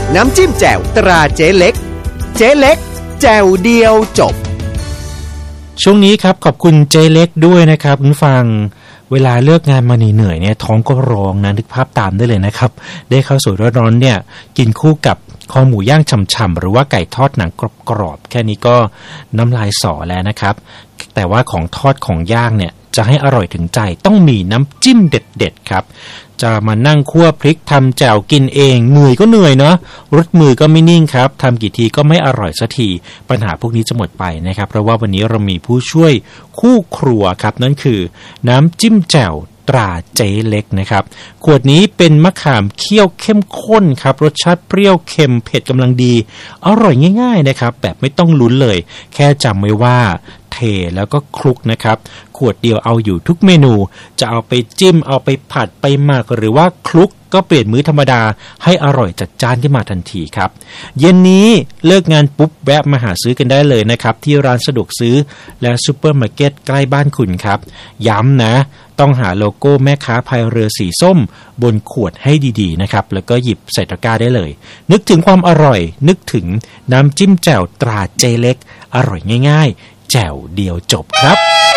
น้ำจิ้มแจ่วตราเจ๊เล็กเจ๊เล็กแจ่วเดียวจบช่วงนี้ครับขอบคุณเจ๊เล็กด้วยนะครับคุณฟังเวลาเลิกงานมาเหนื่อยเนี่ยท้องก็ร้องนะนึกภาพตามได้เลยนะครับได้ข้าวสวยร้อนๆเนี่ยกินคู่กับคอหมูย่างฉ่ำๆหรือว่าไก่ทอดหนังกรอบๆแค่นี้ก็น้ำลายสอแล้วนะครับแต่ว่าของทอดของย่างเนี่ยจะให้อร่อยถึงใจต้องมีน้ำจิ้มเด็ดๆครับจะมานั่งคั่วพริกทำแจ่วกินเองเหนื่อยก็เหนื่อยเนาะรสมือก็ไม่นิ่งครับทำกี่ทีก็ไม่อร่อยสักทีปัญหาพวกนี้จะหมดไปนะครับเพราะว่าวันนี้เรามีผู้ช่วยคู่ครัวครับนั่นคือน้ำจิ้มแจ่วตราเจ๊เล็กนะครับขวดนี้เป็นมะขามเคี่ยวเข้มข้นครับรสชาติเปรี้ยวเค็มเผ็ดกำลังดีอร่อยง่ายๆนะครับแบบไม่ต้องลุ้นเลยแค่จำไว้ว่าเทแล้วก็คลุกนะครับขวดเดียวเอาอยู่ทุกเมนูจะเอาไปจิ้มเอาไปผัดไปหมักหรือว่าคลุกก็เปลี่ยนมื้อธรรมดาให้อร่อยจัดจ้านขึ้นมาทันทีครับเย็นนี้เลิกงานปุ๊บแวะมาหาซื้อกันได้เลยนะครับที่ร้านสะดวกซื้อและซุปเปอร์มาร์เก็ตใกล้บ้านคุณครับย้ำนะต้องหาโลโก้แม่ค้าพายเรือสีส้มบนขวดให้ดีๆนะครับแล้วก็หยิบใส่ตะกร้าได้เลยนึกถึงความอร่อยนึกถึงน้ำจิ้มแจ่วตราเจเล็กอร่อยง่ายๆแจ่วเดียวจบครับ